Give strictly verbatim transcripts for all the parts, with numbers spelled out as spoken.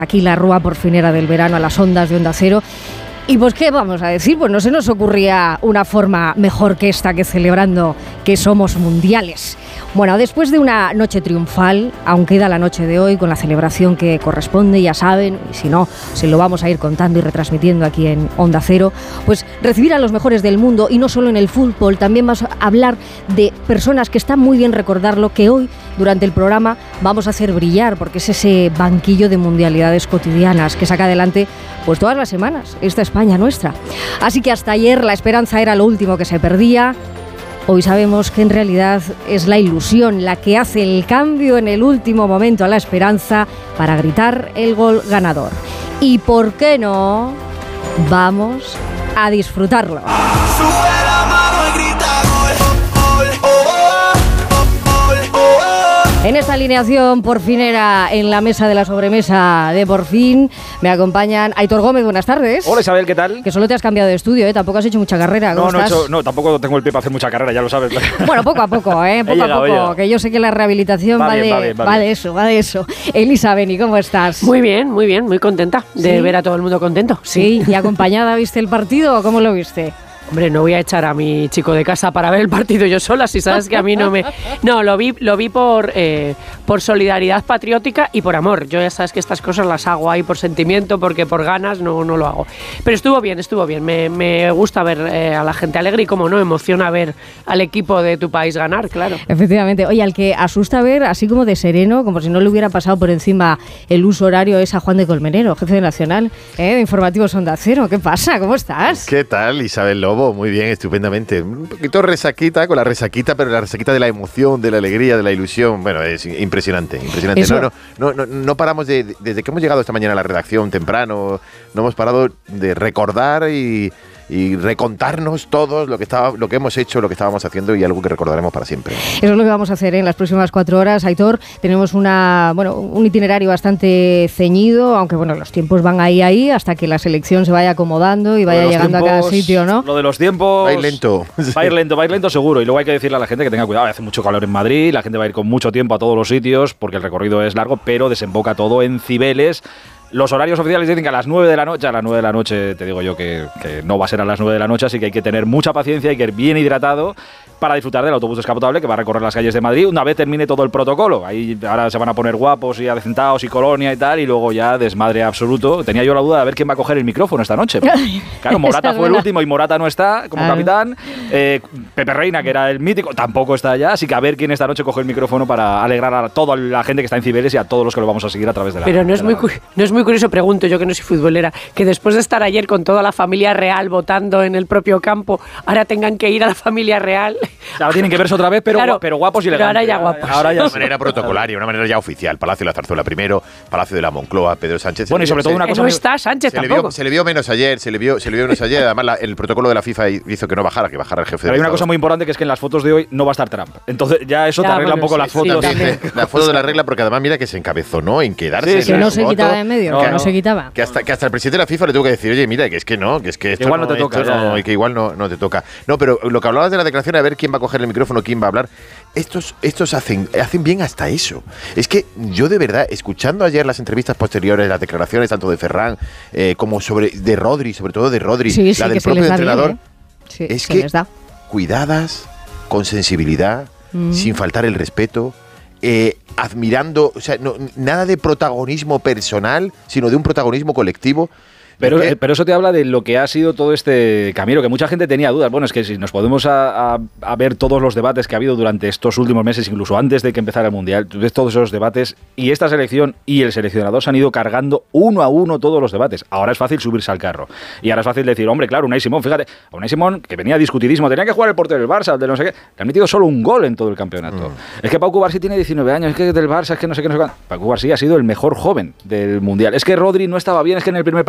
Aquí la rúa porfinera del verano a las ondas de Onda Cero. Y pues, ¿qué vamos a decir? Pues no se nos ocurría una forma mejor que esta, que celebrando que somos mundiales. Bueno, después de una noche triunfal, aún queda la noche de hoy con la celebración que corresponde, ya saben, y si no, se lo vamos a ir contando y retransmitiendo aquí en Onda Cero, pues recibir a los mejores del mundo, y no solo en el fútbol, también vamos a hablar de personas que está muy bien recordarlo, que hoy, durante el programa, vamos a hacer brillar, porque es ese banquillo de mundialidades cotidianas que saca adelante pues todas las semanas esta España nuestra. Así que hasta ayer la esperanza era lo último que se perdía. Hoy sabemos que en realidad es la ilusión la que hace el cambio en el último momento a la esperanza para gritar el gol ganador. ¿Y por qué no? Vamos a disfrutarlo. Sube la mano y grita gol, gol, gol. En esta alineación porfinera en la mesa de la sobremesa de Por Fin me acompañan Aitor Gómez, buenas tardes. Hola Isabel, ¿qué tal? Que solo te has cambiado de estudio, ¿eh? Tampoco has hecho mucha carrera. No, ¿Cómo no, he estás? hecho, no, tampoco tengo el pie para hacer mucha carrera, ya lo sabes. Bueno, poco a poco, ¿eh? Poco llegado, a poco, que yo sé que la rehabilitación va, va, bien, de, va, bien, va, va bien. de eso, va de eso. Elisa Beni, ¿cómo estás? Muy bien, muy bien, muy contenta de ¿Sí? ver a todo el mundo contento. Sí, ¿y acompañada viste el partido o cómo lo viste? Hombre, no voy a echar a mi chico de casa para ver el partido yo sola, si sabes que a mí no me... No, lo vi, lo vi por, eh, por solidaridad patriótica y por amor. Yo ya sabes que estas cosas las hago ahí por sentimiento, porque por ganas no, no lo hago. Pero estuvo bien, estuvo bien. Me, me gusta ver eh, a la gente alegre y, como no, emociona ver al equipo de tu país ganar, claro. Efectivamente. Oye, al que asusta ver, así como de sereno, como si no le hubiera pasado por encima el uso horario, es a Juan de Colmenero, jefe de Nacional, ¿eh? de Informativos Onda Cero. ¿Qué pasa? ¿Cómo estás? ¿Qué tal, Isabel Lobo? Muy bien, estupendamente. Un poquito resaquita, con la resaquita, pero la resaquita de la emoción, de la alegría, de la ilusión. Bueno, es impresionante, impresionante. No, no, no, no, no paramos de, desde que hemos llegado esta mañana a la redacción temprano, no hemos parado de recordar y... y recontarnos todos lo que estaba, lo que hemos hecho, lo que estábamos haciendo, y algo que recordaremos para siempre. Eso es lo que vamos a hacer en las próximas cuatro horas, Aitor. Tenemos una, bueno, un itinerario bastante ceñido, aunque bueno, los tiempos van ahí ahí hasta que la selección se vaya acomodando y vaya llegando tiempos, a cada sitio, ¿no? Lo de los tiempos... Va a ir lento. Va a ir lento, va a ir lento seguro. Y luego hay que decirle a la gente que tenga cuidado. Hace mucho calor en Madrid, la gente va a ir con mucho tiempo a todos los sitios porque el recorrido es largo, pero desemboca todo en Cibeles. Los horarios oficiales dicen que a las nueve de la noche, a las nueve de la noche te digo yo que, que no va a ser a las nueve de la noche, así que hay que tener mucha paciencia, hay que ir bien hidratado para disfrutar del autobús descapotable que va a recorrer las calles de Madrid una vez termine todo el protocolo. Ahí ahora se van a poner guapos y adecentados y colonia y tal, y luego ya desmadre absoluto. Tenía yo la duda de ver quién va a coger el micrófono esta noche. Claro, Morata fue el último y Morata no está como claro. capitán. Eh, Pepe Reina, que era el mítico, tampoco está allá, así que a ver quién esta noche coge el micrófono para alegrar a toda la gente que está en Cibeles y a todos los que lo vamos a seguir a través de la... Pero no es, la, muy, cu- no es muy curioso, pregunto yo que no soy futbolera, que después de estar ayer con toda la familia real votando en el propio campo, ahora tengan que ir a la familia real. Ahora tienen que verse otra vez, pero, claro, pero guapos y elegantes. Pero ahora ya guapos. Ahora ya de una manera protocolaria, una manera ya oficial. Palacio de la Zarzuela primero, Palacio de la Moncloa, Pedro Sánchez. Bueno, y sobre todo una cosa... No está Sánchez se tampoco. Le vio, se le vio menos ayer, se le vio, se le vio menos ayer. Además, la, el protocolo de la FIFA hizo que no bajara, que bajara el jefe pero de hay una cosa muy importante, que es que en las fotos de hoy no va a estar Trump. Entonces ya eso ya, te arregla bueno, un poco sí, las fotos. Sí, sí, la foto de la regla, porque además mira que se encabezó, ¿no? En quedarse. Sí, que no se quitaba de en medio, no, que no se quitaba. Que hasta, que hasta el presidente de la FIFA le tuvo que decir, oye, mira, que es que no, que es que esto igual no, no te toca. No, y que igual no, no te toca. No, pero lo que hablabas de la declaración, a ver quién va a coger el micrófono, quién va a hablar. Estos, estos hacen, hacen bien hasta eso. Es que yo de verdad, escuchando ayer las entrevistas posteriores, las declaraciones tanto de Ferran eh, como sobre de Rodri, sobre todo de Rodri, sí, sí, la del propio entrenador, bien, ¿eh? sí, es que cuidadas, con sensibilidad, mm. sin faltar el respeto, eh, admirando, o sea, no, nada de protagonismo personal, sino de un protagonismo colectivo. Pero, eh, pero eso te habla de lo que ha sido todo este camino, que mucha gente tenía dudas. Bueno, es que si nos podemos a, a, a ver todos los debates que ha habido durante estos últimos meses, incluso antes de que empezara el Mundial, tú ves todos esos debates y esta selección y el seleccionador se han ido cargando uno a uno todos los debates. Ahora es fácil subirse al carro. Y ahora es fácil decir, hombre, claro, Unai Simón, fíjate, Unai Simón, que venía discutidísimo, tenía que jugar el portero del Barça, de no sé qué, le han metido solo un gol en todo el campeonato. Mm. Es que Pau Cubarsí tiene diecinueve años, es que del Barça, es que no sé qué, no sé qué. Pau Cubarsí ha sido el mejor joven del Mundial. Es que Rodri no estaba bien, es que en el primer partido no estuvo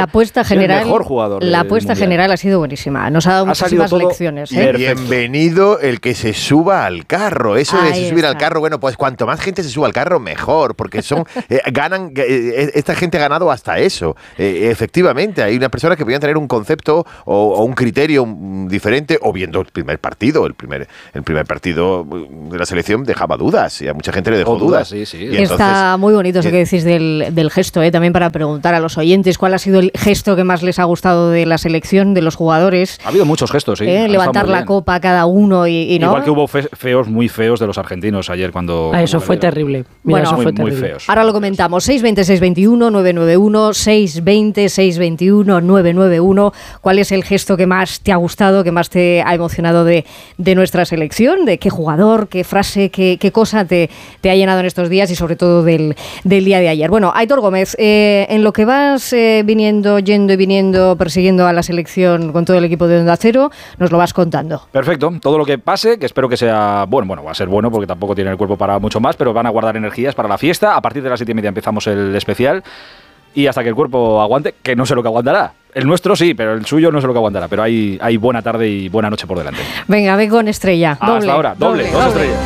La apuesta general, el mejor jugador. La apuesta general ha sido buenísima. Nos ha dado ha muchísimas lecciones. ¿eh? Bienvenido el que se suba al carro. Eso Ahí de se subir está. al carro, bueno, pues cuanto más gente se suba al carro, mejor, porque son eh, ganan. Eh, esta gente ha ganado hasta eso. Eh, efectivamente, hay unas personas que podían tener un concepto o, o un criterio diferente, o viendo el primer partido, el primer, el primer partido de la selección dejaba dudas y a mucha gente le dejó o dudas. Sí, sí. Y entonces, está muy bonito eso que decís del, del gesto, ¿eh? También para preguntar a los oyentes cuál ha sido el gesto que más les ha gustado de la selección, de los jugadores. Ha habido muchos gestos, sí. ¿Eh? Levantar la copa cada uno y, y no. Igual que hubo fe, feos, muy feos de los argentinos ayer cuando... Ah, eso fue terrible. Mira, bueno, eso muy, fue muy terrible. feos. Ahora lo comentamos. seis veinte, seis veintiuno, nueve nueve uno, seis veinte, seis veintiuno, nueve nueve uno. ¿Cuál es el gesto que más te ha gustado, que más te ha emocionado de, de nuestra selección? ¿De qué jugador, qué frase, qué, qué cosa te, te ha llenado en estos días y sobre todo del, del día de ayer? Bueno, Aitor Gómez, eh, en lo que vas eh, viniendo, yendo y viniendo, persiguiendo a la selección con todo el equipo de Onda Cero, nos lo vas contando. Perfecto. Todo lo que pase, que espero que sea bueno, bueno, va a ser bueno porque tampoco tiene el cuerpo para mucho más, pero van a guardar energías para la fiesta. A partir de las siete y media empezamos el especial y hasta que el cuerpo aguante, que no sé lo que aguantará. El nuestro sí, pero el suyo no sé lo que aguantará. Pero hay, hay buena tarde y buena noche por delante. Venga, ve con Estrella. Doble, hasta ahora, doble, doble dos doble. estrellas.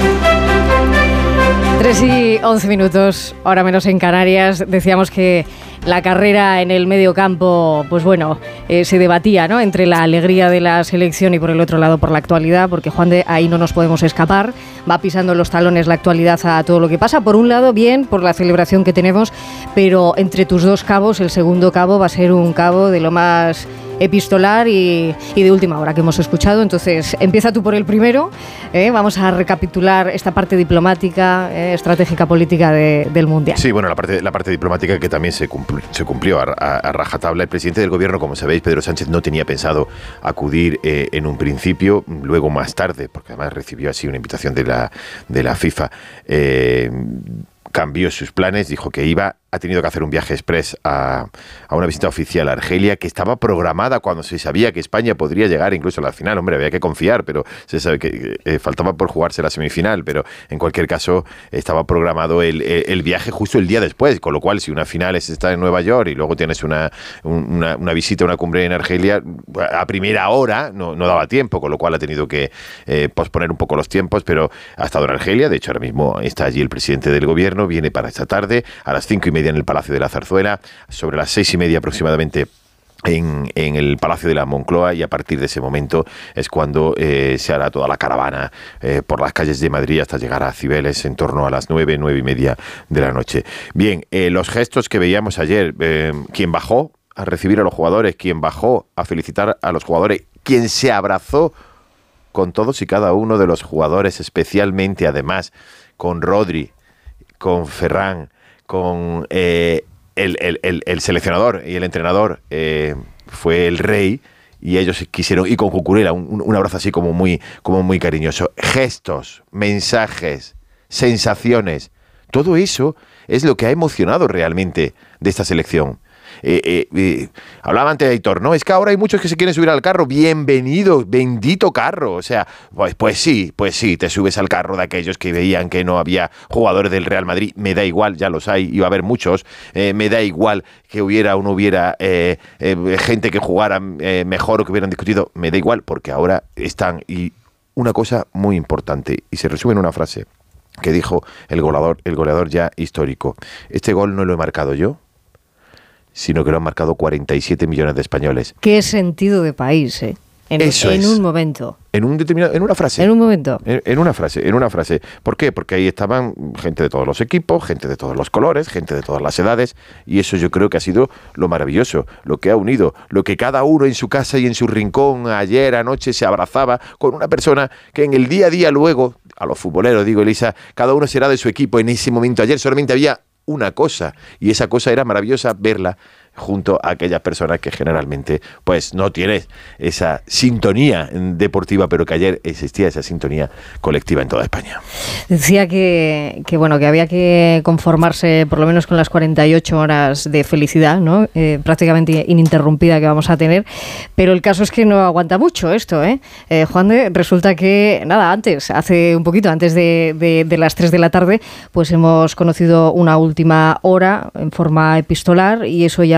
tres y once minutos, ahora menos en Canarias. Decíamos que la carrera en el medio campo, pues bueno, eh, se debatía, ¿no? Entre la alegría de la selección y por el otro lado por la actualidad, porque Juan de ahí no nos podemos escapar. Va pisando los talones la actualidad a todo lo que pasa. Por un lado, bien, por la celebración que tenemos, pero entre tus dos cabos, el segundo cabo va a ser un cabo de lo más epistolar y, y de última hora que hemos escuchado. Entonces, empieza tú por el primero. ¿eh? Vamos a recapitular esta parte diplomática, eh, estratégica, política de, del Mundial. Sí, bueno, la parte, la parte diplomática que también se cumplió, se cumplió a, a, a rajatabla. El presidente del gobierno, como sabéis, Pedro Sánchez, no tenía pensado acudir eh, en un principio, luego más tarde, porque además recibió así una invitación de la, de la FIFA, eh, cambió sus planes, dijo que iba, ha tenido que hacer un viaje express a, a una visita oficial a Argelia, que estaba programada cuando se sabía que España podría llegar incluso a la final. Hombre, había que confiar, pero se sabe que eh, faltaba por jugarse la semifinal, pero en cualquier caso estaba programado el, el, el viaje justo el día después, con lo cual si una final es estar en Nueva York y luego tienes una, una, una visita, una cumbre en Argelia, a primera hora no, no daba tiempo, con lo cual ha tenido que eh, posponer un poco los tiempos, pero ha estado en Argelia. De hecho, ahora mismo está allí el presidente del gobierno, viene para esta tarde, a las cinco y media en el Palacio de la Zarzuela, sobre las seis y media aproximadamente En, en el Palacio de la Moncloa, y a partir de ese momento es cuando eh, se hará toda la caravana eh, por las calles de Madrid hasta llegar a Cibeles en torno a las nueve, nueve y media de la noche. Bien, eh, los gestos que veíamos ayer, eh, quien bajó a recibir a los jugadores, quien bajó a felicitar a los jugadores, quien se abrazó con todos y cada uno de los jugadores, especialmente además con Rodri, con Ferran, con eh, el, el, el, el seleccionador y el entrenador, eh, fue el Rey, y ellos quisieron, y con Cucurella, un, un abrazo así como muy, como muy cariñoso. Gestos, mensajes, sensaciones, todo eso es lo que ha emocionado realmente de esta selección. Eh, eh, eh, hablaba antes de Aitor, ¿no? Es que ahora hay muchos que se quieren subir al carro. Bienvenido, bendito carro. O sea, pues, pues sí, pues sí, te subes al carro de aquellos que veían que no había jugadores del Real Madrid. Me da igual, ya los hay, iba a haber muchos. Eh, me da igual que hubiera o no hubiera eh, eh, gente que jugara eh, mejor o que hubieran discutido. Me da igual, porque ahora están. Y una cosa muy importante, y se resume en una frase que dijo el goleador, el goleador ya histórico. Este gol no lo he marcado yo, sino que lo han marcado cuarenta y siete millones de españoles. Qué sentido de país, ¿eh? En, Eso en es. un momento. En un determinado, en una frase. En un momento. En, en una frase, en una frase. ¿Por qué? Porque ahí estaban gente de todos los equipos, gente de todos los colores, gente de todas las edades, y eso yo creo que ha sido lo maravilloso, lo que ha unido, lo que cada uno en su casa y en su rincón ayer, anoche, se abrazaba con una persona que en el día a día luego, a los futboleros, digo, Elisa, cada uno será de su equipo. En ese momento ayer solamente había una cosa, y esa cosa era maravillosa verla junto a aquellas personas que generalmente pues no tienen esa sintonía deportiva, pero que ayer existía esa sintonía colectiva en toda España. Decía que, que bueno, que había que conformarse por lo menos con las cuarenta y ocho horas de felicidad, ¿no? Eh, prácticamente ininterrumpida que vamos a tener, pero el caso es que no aguanta mucho esto, ¿eh? eh Juan de, resulta que, nada, antes, hace un poquito antes de, de, de las tres de la tarde, pues hemos conocido una última hora en forma epistolar, y eso ya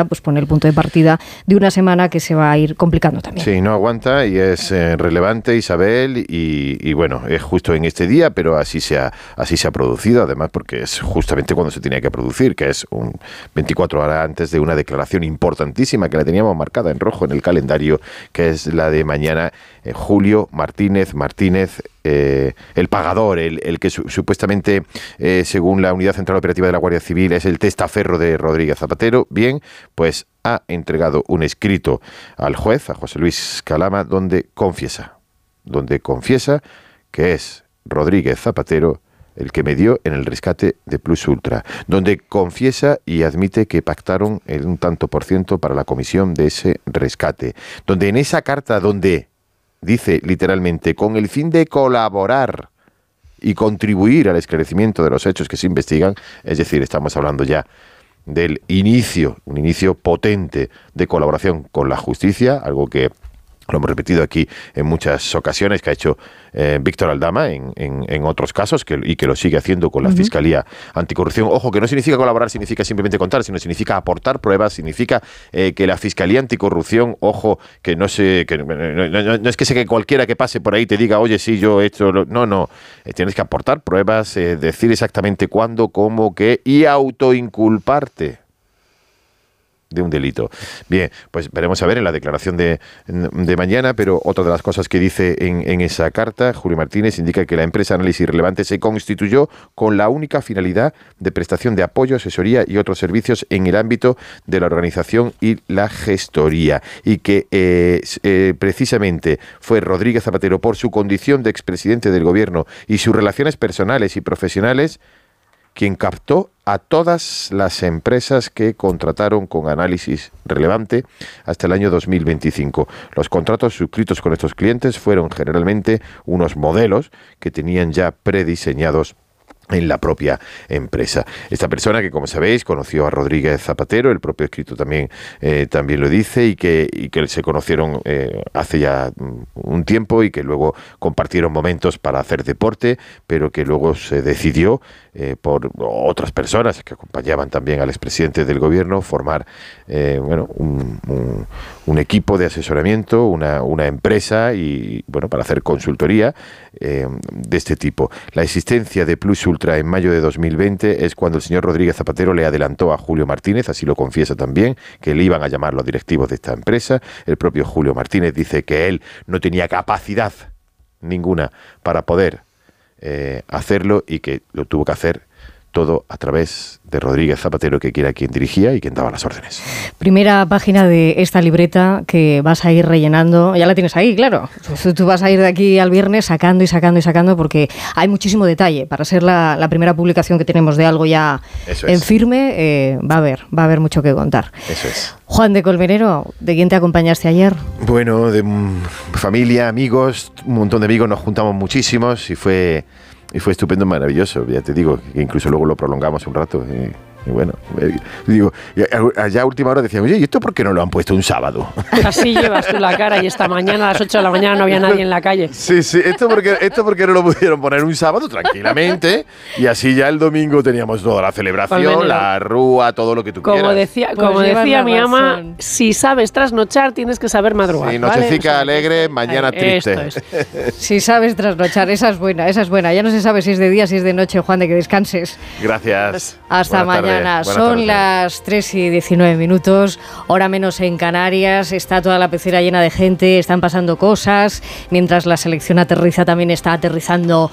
pues pone el punto de partida de una semana que se va a ir complicando también. Sí, no aguanta y es eh, relevante, Isabel, y, y bueno, es justo en este día, pero así se, ha, así se ha producido, además porque es justamente cuando se tenía que producir, que es un veinticuatro horas antes de una declaración importantísima que la teníamos marcada en rojo en el calendario, que es la de mañana. eh, Julio Martínez Martínez, eh, el pagador, el, el que su, supuestamente, eh, según la Unidad Central Operativa de la Guardia Civil, es el testaferro de Rodríguez Zapatero, bien, pues ha entregado un escrito al juez, a José Luis Calama, donde confiesa, donde confiesa que es Rodríguez Zapatero el que me dio en el rescate de Plus Ultra, donde confiesa y admite que pactaron el un tanto por ciento para la comisión de ese rescate, donde en esa carta donde dice literalmente, con el fin de colaborar y contribuir al esclarecimiento de los hechos que se investigan, es decir, estamos hablando ya del inicio, un inicio potente de colaboración con la justicia, algo que lo hemos repetido aquí en muchas ocasiones, que ha hecho eh, Víctor Aldama en, en, en otros casos que, y que lo sigue haciendo con la uh-huh. Fiscalía Anticorrupción. Ojo, que no significa colaborar, significa simplemente contar, sino significa aportar pruebas, significa eh, que la Fiscalía Anticorrupción, ojo, que no se, que, no, no, no, no es que sea que cualquiera que pase por ahí te diga, oye, sí, yo he hecho... Lo, no, no, eh, tienes que aportar pruebas, eh, decir exactamente cuándo, cómo, qué y autoinculparte de un delito. Bien, pues veremos a ver en la declaración de, de mañana, pero otra de las cosas que dice en, en esa carta, Julio Martínez indica que la empresa Análisis Relevante se constituyó con la única finalidad de prestación de apoyo, asesoría y otros servicios en el ámbito de la organización y la gestoría, y que eh, eh, precisamente fue Rodríguez Zapatero, por su condición de expresidente del gobierno y sus relaciones personales y profesionales, quien captó a todas las empresas que contrataron con Análisis Relevante hasta el año dos mil veinticinco. Los contratos suscritos con estos clientes fueron generalmente unos modelos que tenían ya prediseñados en la propia empresa. Esta persona que, como sabéis, conoció a Rodríguez Zapatero, el propio escrito también, eh, también lo dice, y que, y que se conocieron eh, hace ya un tiempo y que luego compartieron momentos para hacer deporte, pero que luego se decidió eh, por otras personas que acompañaban también al expresidente del gobierno formar eh, bueno, un, un, un equipo de asesoramiento, una, una empresa y bueno, para hacer consultoría eh, de este tipo. La existencia de Plus Ultra en mayo de dos mil veinte es cuando el señor Rodríguez Zapatero le adelantó a Julio Martínez, así lo confiesa también, que le iban a llamar los directivos de esta empresa. El propio Julio Martínez dice que él no tenía capacidad ninguna para poder eh, hacerlo y que lo tuvo que hacer todo a través de Rodríguez Zapatero, que era quien dirigía y quien daba las órdenes. Primera página de esta libreta que vas a ir rellenando. Ya la tienes ahí, claro. Tú vas a ir de aquí al viernes sacando y sacando y sacando, porque hay muchísimo detalle. Para ser la, la primera publicación que tenemos de algo ya Eso en es. firme, eh, va a haber, va a haber mucho que contar. Eso es. Juan de Colmenero, ¿de quién te acompañaste ayer? Bueno, de um, familia, amigos, un montón de amigos, nos juntamos muchísimos y fue... Y fue estupendo, maravilloso, ya te digo, que incluso luego lo prolongamos un rato. Y, y bueno, eh, digo, allá a última hora decíamos, oye, ¿y esto por qué no lo han puesto un sábado? Así llevas tú la cara y esta mañana a las ocho de la mañana no había nadie en la calle. Sí, sí, esto porque, esto porque no lo pudieron poner un sábado tranquilamente y así ya el domingo teníamos toda la celebración, la rúa, todo lo que tú como quieras. Decía, pues como decía mi ama, si sabes trasnochar tienes que saber madrugar. Sí, nochecica ¿vale? alegre, mañana Ay, triste. Esto es. Si sabes trasnochar, esa es buena, esa es buena. Ya no se sabe si es de día, si es de noche, Juan, de que descanses. Gracias. Hasta Buenas mañana. Tardes. Son tardes. las tres y diecinueve minutos, hora menos en Canarias. Está toda la pecera llena de gente, están pasando cosas. Mientras la selección aterriza, también está aterrizando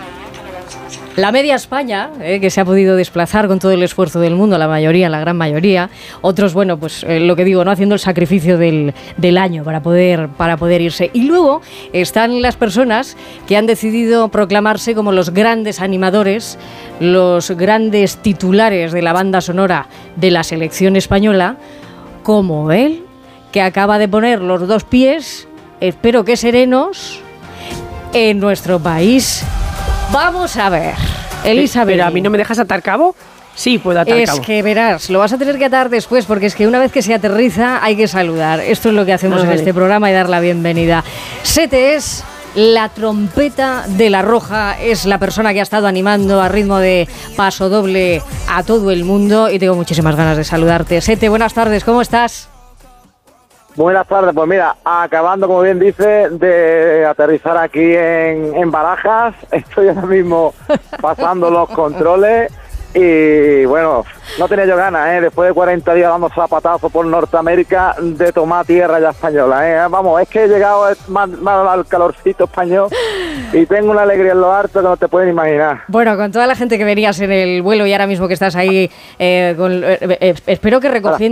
la media España, eh, que se ha podido desplazar con todo el esfuerzo del mundo, la mayoría, la gran mayoría. Otros, bueno, pues eh, lo que digo, no haciendo el sacrificio del, del año para poder, para poder irse. Y luego están las personas que han decidido proclamarse como los grandes animadores, los grandes titulares de la banda sonora de la selección española, como él, que acaba de poner los dos pies, espero que serenos, en nuestro país. Vamos a ver, Elizabeth. ¿Pero a mí no me dejas atar cabo? Sí, puedo atar es cabo. Es que verás, lo vas a tener que atar después, porque es que una vez que se aterriza hay que saludar. Esto es lo que hacemos ah, en vale. este programa y dar la bienvenida. Sete es La trompeta de La Roja es la persona que ha estado animando a ritmo de paso doble a todo el mundo y tengo muchísimas ganas de saludarte. Sete, buenas tardes, ¿cómo estás? Buenas tardes, pues mira, acabando, como bien dice, de aterrizar aquí en, en Barajas, estoy ahora mismo pasando los controles y bueno, no tenía yo ganas, ¿eh? Después de cuarenta días dando zapatazos por Norteamérica, de tomar tierra ya española, ¿eh? Vamos, es que he llegado más, más al calorcito español y tengo una alegría en lo harto que no te puedes imaginar. Bueno, con toda la gente que venías en el vuelo y ahora mismo que estás ahí, eh, con, eh, eh, espero que recogiendo